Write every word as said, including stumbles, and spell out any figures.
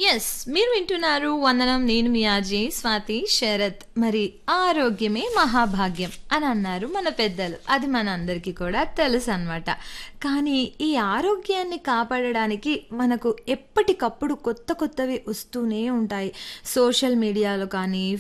Yes. మీరు వింటున్నారు 'వందనం' నేను మీ ఆర్‌జే స్వాతి శరత్. మరి ఆరోగ్యమే మహాభాగ్యం అని అన్నారు మన పెద్దలు. అది మనందరికీ కూడా తెలుసనమాట. కానీ ఈ ఆరోగ్యాన్ని కాపాడడానికి మనకు ఎప్పటికప్పుడు కొత్త కొత్తవి వస్తూనే ఉంటాయి. సోషల్ మీడియాలో కానీ